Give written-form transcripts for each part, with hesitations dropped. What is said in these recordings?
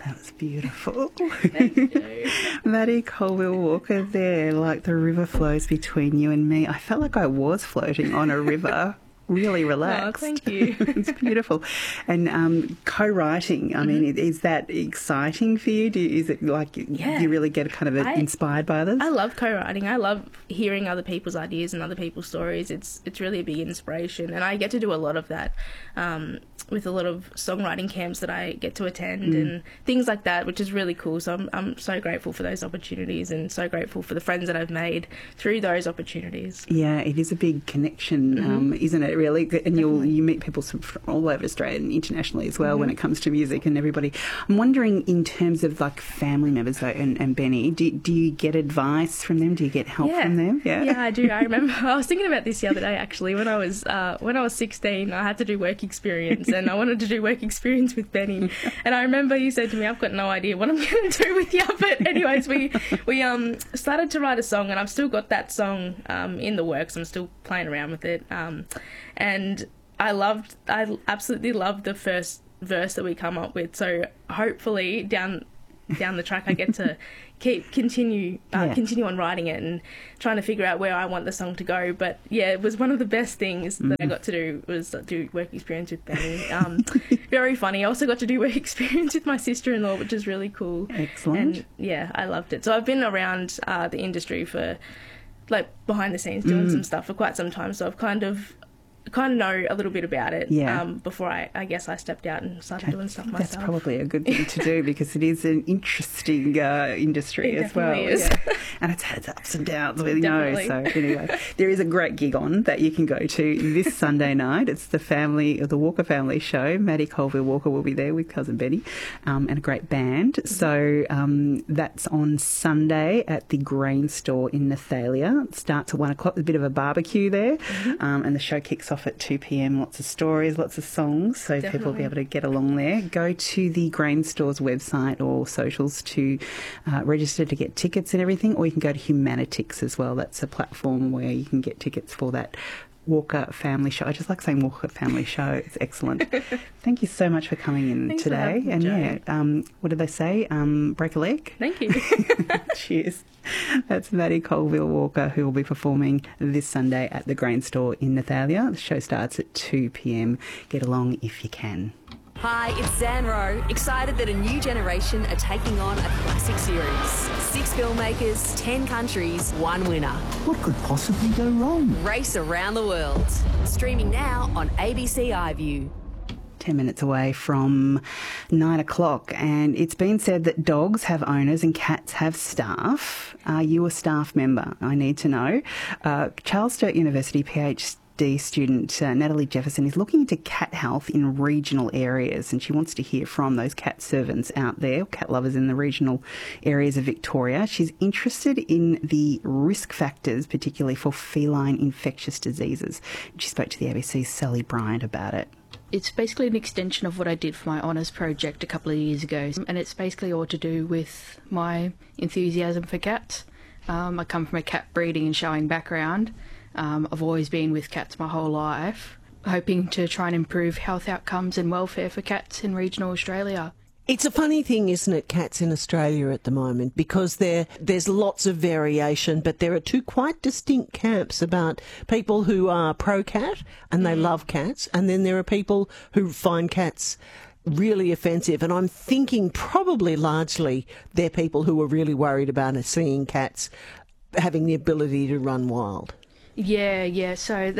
That was beautiful. Thank you. Maddie Colville Walker there, like the river flows between you and me. I felt like I was floating on a river. Really relaxed. Oh, thank you. It's beautiful. And co-writing, I mean, is that exciting for you? Is it like you really get kind of inspired by others? I love co-writing. I love hearing other people's ideas and other people's stories. It's really a big inspiration, and I get to do a lot of that with a lot of songwriting camps that I get to attend and things like that, which is really cool. So I'm so grateful for those opportunities and so grateful for the friends that I've made through those opportunities. Yeah, it is a big connection, isn't it, really? And you meet people from all over Australia and internationally as well when it comes to music and everybody. I'm wondering, in terms of like family members though, and Benny, do you get advice from them? Do you get help from them? Yeah, I do. I remember I was thinking about this the other day actually. When I was 16, I had to do work experience and I wanted to do work experience with Benny. And I remember you said to me, I've got no idea what I'm going to do with you. But anyways, we started to write a song, and I've still got that song in the works. I'm still playing around with it. And I absolutely loved the first verse that we come up with. So hopefully down the track I get to continue on writing it and trying to figure out where I want the song to go. But yeah, it was one of the best things that I got to do was do work experience with Benny. Very funny. I also got to do work experience with my sister-in-law, which is really cool. Excellent. And yeah, I loved it. So I've been around the industry for, like, behind the scenes doing some stuff for quite some time. So I've kind of know a little bit about it before I guess I stepped out and started doing stuff myself. That's probably a good thing to do because it is an interesting industry as well. It is. Yeah. And it's had its ups and downs, we know. So anyway, there is a great gig on that you can go to this Sunday night. It's the Walker Family Show. Maddie Colville Walker will be there with Cousin Benny and a great band. So that's on Sunday at the Grain Store in Nathalia. It starts at 1 o'clock. There's a bit of a barbecue there and the show kicks off at 2 p.m. Lots of stories, lots of songs, so people will be able to get along there. Go to the Grain Store's website or socials to register to get tickets and everything, or you can go to Humanitix as well. That's a platform where you can get tickets for that Walker Family Show. I just like saying Walker Family Show. It's excellent. Thank you so much for coming in Thanks today. For having me, and what did they say? Break a leg? Thank you. Cheers. That's Maddie Colville Walker, who will be performing this Sunday at the Grain Store in Nathalia. The show starts at 2 p.m. Get along if you can. Hi, it's Zan Rowe, excited that a new generation are taking on a classic series. 6 filmmakers, 10 countries, 1 winner. What could possibly go wrong? Race around the world. Streaming now on ABC iView. 10 minutes away from 9 o'clock, and it's been said that dogs have owners and cats have staff. Are you a staff member? I need to know. Charles Sturt University PhD student Natalie Jefferson is looking into cat health in regional areas, and she wants to hear from those cat servants out there, cat lovers in the regional areas of Victoria. She's interested in the risk factors, particularly for feline infectious diseases. She spoke to the ABC's Sally Bryant about it. It's basically an extension of what I did for my honours project a couple of years ago, and it's basically all to do with my enthusiasm for cats. I come from a cat breeding and showing background. I've always been with cats my whole life, hoping to try and improve health outcomes and welfare for cats in regional Australia. It's a funny thing, isn't it, cats in Australia at the moment, because there's lots of variation, but there are two quite distinct camps about people who are pro-cat and they love cats, and then there are people who find cats really offensive, and I'm thinking probably largely they're people who are really worried about seeing cats having the ability to run wild. Yeah, so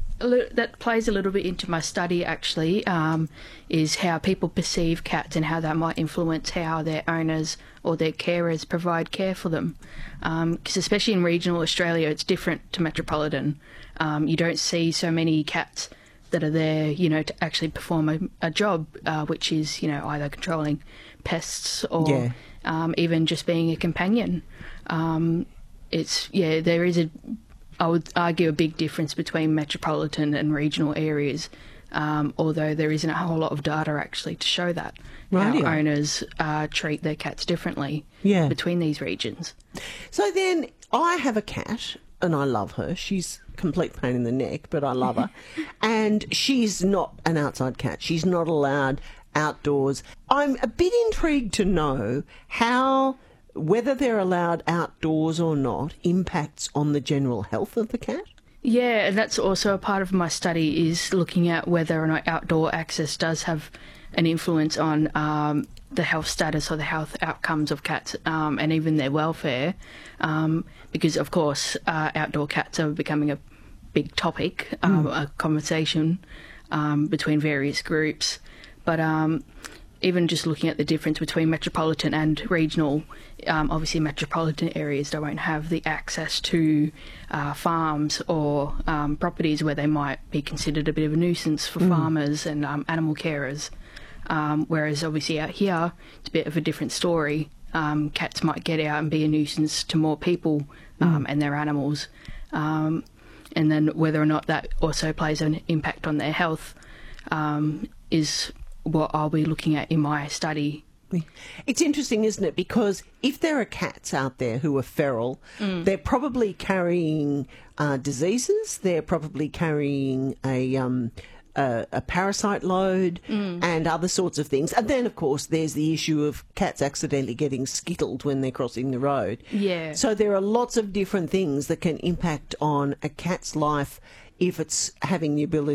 that plays a little bit into my study, actually, is how people perceive cats and how that might influence how their owners or their carers provide care for them. Because especially in regional Australia, it's different to metropolitan. You don't see so many cats that are there, to actually perform a job, which is, either controlling pests or even just being a companion. There is I would argue a big difference between metropolitan and regional areas, although there isn't a whole lot of data actually to show that. How owners treat their cats differently between these regions. So then I have a cat and I love her. She's a complete pain in the neck, but I love her. And she's not an outside cat. She's not allowed outdoors. I'm a bit intrigued to know how whether they're allowed outdoors or not impacts on the general health of the cat. Yeah, and that's also a part of my study, is looking at whether or not outdoor access does have an influence on the health status or the health outcomes of cats, and even their welfare, because of course outdoor cats are becoming a big topic, a conversation between various groups. But even just looking at the difference between metropolitan and regional, obviously metropolitan areas won't have the access to farms or properties where they might be considered a bit of a nuisance for farmers and animal carers. Whereas obviously out here, it's a bit of a different story. Cats might get out and be a nuisance to more people and their animals. And then whether or not that also plays an impact on their health is what I'll be looking at in my study. It's interesting, isn't it? Because if there are cats out there who are feral, they're probably carrying diseases, they're probably carrying a parasite load and other sorts of things. And then, of course, there's the issue of cats accidentally getting skittled when they're crossing the road. Yeah. So there are lots of different things that can impact on a cat's life if it's having the ability